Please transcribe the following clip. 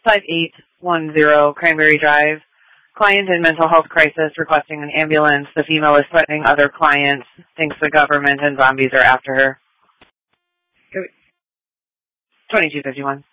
5810 Cranberry Drive. Client in mental health crisis requesting an ambulance. The female is threatening other clients, thinks the government and zombies are after her. 2251.